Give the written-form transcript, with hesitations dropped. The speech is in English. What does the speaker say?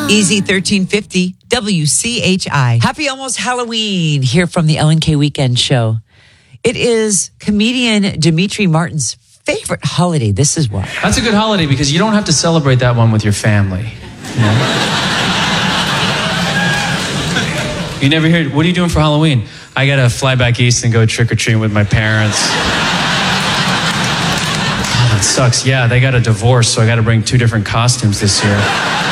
Easy 1350 WCHI. Happy almost Halloween here from the LNK Weekend Show. It is comedian Demetri Martin's favorite holiday. This is why. That's a good holiday because you don't have to celebrate that one with your family. You know? You never hear, what are you doing for Halloween? I got to fly back east and go trick-or-treating with my parents. Oh, that sucks. Yeah, they got a divorce, so I got to bring 2 different costumes this year.